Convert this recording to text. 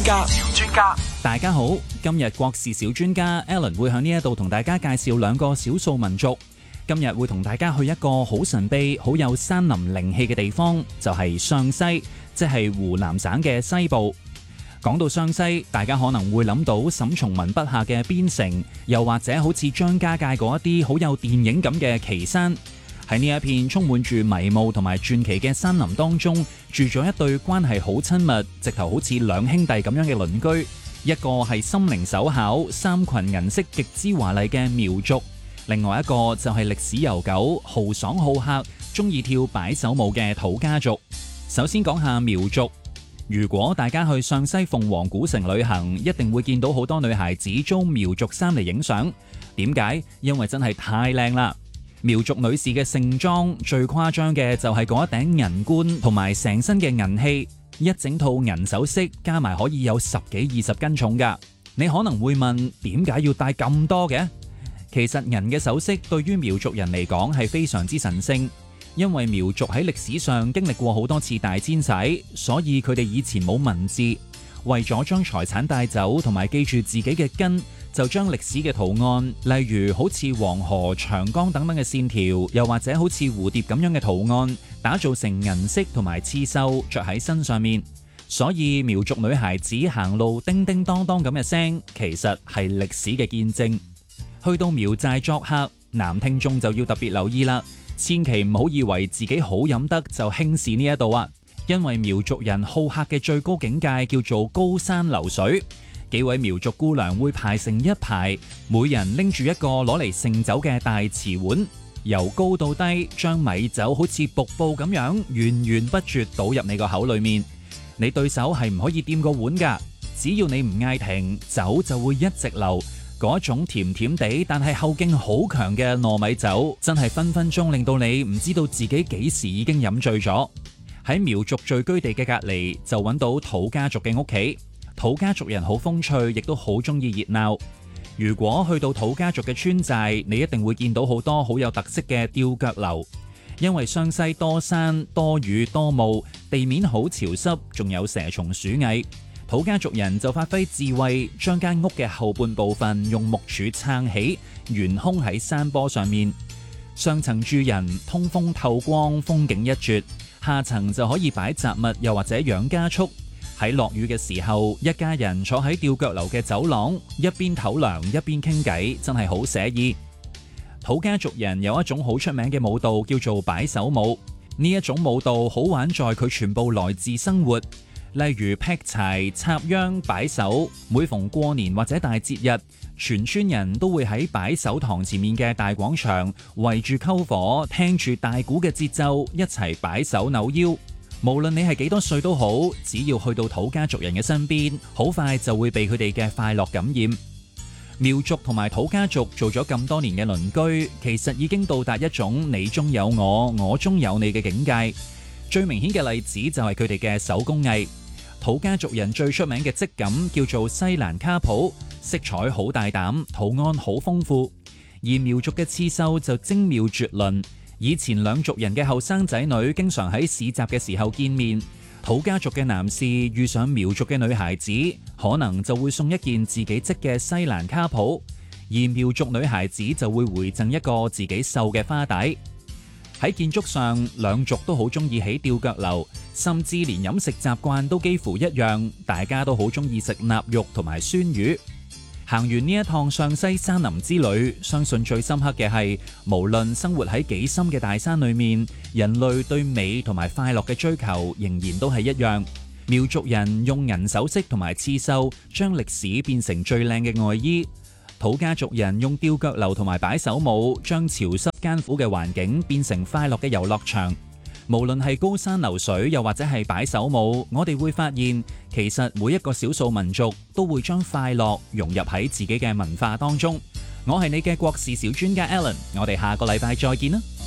專家， 大家好，今日國事小專家 Alan 會喺呢一度同大家介紹兩個少數民族。今日會同大家去一個好神秘、好有山林靈氣嘅地方，就係湘西，即係湖南省嘅西部。講到湘西，大家可能會諗到沈從文筆下嘅邊城，又或者好似張家界嗰一啲好有電影感嘅岐山。喺呢一片充滿住迷霧同埋傳奇嘅山林當中，住咗一對關係好親密，直頭好似兩兄弟咁樣嘅鄰居。一個係心靈手巧、衫裙銀色極之華麗嘅苗族，另外一個就係歷史悠久、豪爽好客、中意跳擺手舞嘅土家族。首先講下苗族。如果大家去湘西鳳凰古城旅行，一定會見到好多女孩子租苗族衫嚟影相。點解？因為真係太靚啦！苗族女士嘅盛裝最誇張嘅就係嗰一頂銀冠同埋成身嘅銀器，一整套銀首飾加埋可以有10幾20斤重㗎。你可能會問，點解要戴咁多嘅？其實銀嘅首飾對於苗族人嚟講係非常之神聖，因為苗族喺歷史上經歷過好多次大遷徙，所以佢哋以前冇文字，為咗將財產帶走同埋記住自己嘅根，就將歷史嘅圖案，例如好似黃河、長江等等嘅線條，又或者好似蝴蝶咁樣嘅圖案，打造成銀飾同埋刺繡，着喺身上面。所以苗族女孩子行路叮叮當當咁嘅聲，其實係歷史嘅見證。去到苗寨作客，男聽眾就要特別留意啦，千祈唔好以為自己好飲得就輕視呢一度啊！因為苗族人好客嘅最高境界叫做高山流水。幾位苗族姑娘會排成一排，每人拎住一個攞嚟盛酒嘅大瓷碗，由高到低將米酒好似瀑布咁樣源源不絕倒入你個口裏面。你對手係唔可以掂個碗㗎，只要你唔嗌停，酒就會一直流。嗰種甜甜地但係後勁好強嘅糯米酒，真係分分鐘令到你唔知道自己幾時已經飲醉咗。喺苗族聚居地嘅隔離就揾到土家族嘅屋企。土家族人好風趣，亦都好中意熱鬧。如果去到土家族嘅村寨，你一定會見到好多好有特色嘅吊腳樓。因為湘西多山多雨多霧，地面好潮濕，仲有蛇蟲鼠蟻。土家族人就發揮智慧，將間屋嘅後半部分用木柱撐起，懸空喺山坡上面。上層住人，通風透光，風景一絕；下層就可以擺雜物，又或者養家畜。喺落雨嘅時候，一家人坐喺吊腳樓嘅走廊，一邊唞涼一邊傾偈，真係好寫意。土家族人有一種好出名嘅舞蹈叫做擺手舞，呢一種舞蹈好玩在佢全部來自生活，例如劈柴、插秧、擺手。每逢過年或者大節日，全村人都會喺擺手堂前面嘅大廣場圍住篝火，聽住大鼓嘅節奏，一齊擺手扭腰。無論你係幾多歲都好，只要去到土家族人嘅身邊，好快就會被佢哋嘅快樂感染。苗族同埋土家族做咗咁多年嘅鄰居，其實已經到達一種你中有我，我中有你嘅境界。最明顯嘅例子就係佢哋嘅手工藝。土家族人最出名嘅織錦叫做西蘭卡普，色彩好大膽，圖案好豐富。而苗族嘅刺繡就精妙絕倫。以前兩族人嘅後生仔女經常喺市集嘅時候見面，土家族嘅男士遇上苗族嘅女孩子，可能就會送一件自己織嘅西蘭卡普，而苗族女孩子就會回贈一個自己繡嘅花帶。喺建築上，兩族都好中意起吊腳樓，甚至連飲食習慣都幾乎一樣，大家都好中意食臘肉同埋酸魚。行完呢一趟湘西山林之旅，相信最深刻嘅係，無論生活喺幾深嘅大山裏面，人類對美同埋快樂嘅追求仍然都係一樣。苗族人用銀首飾同埋刺繡，將歷史變成最靚嘅外衣；土家族人用吊腳樓同埋擺手舞，將潮濕艱苦嘅環境變成快樂嘅遊樂場。無論係高山流水，又或者係擺手舞，我哋會發現，其實每一個少數民族都會將快樂融入喺自己嘅文化當中。我係你嘅國事小專家 Alan，我哋下個禮拜再見啦。